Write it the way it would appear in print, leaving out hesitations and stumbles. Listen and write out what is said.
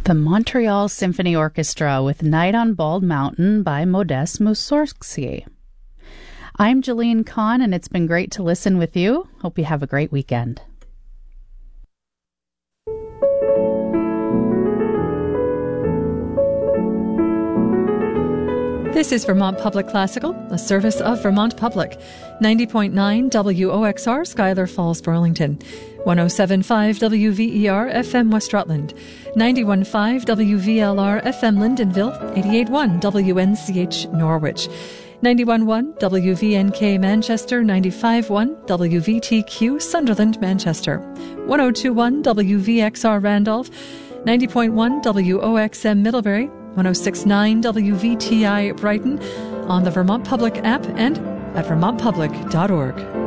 The Montreal Symphony Orchestra with Night on Bald Mountain by Modeste Mussorgsky. I'm Jolene Kahn, and it's been great to listen with you. Hope you have a great weekend. This is Vermont Public Classical, a service of Vermont Public. 90.9 WOXR, Schuyler Falls, Burlington. 107.5 WVER FM West Rutland. 91.5 WVLR FM Lyndonville. 88.1 WNCH Norwich. 91.1 WVNK Manchester. 95.1 WVTQ Sunderland, Manchester. 102.1 WVXR Randolph. 90.1 WOXM Middlebury. 106.9 WVTI Brighton, on the Vermont Public app and at vermontpublic.org.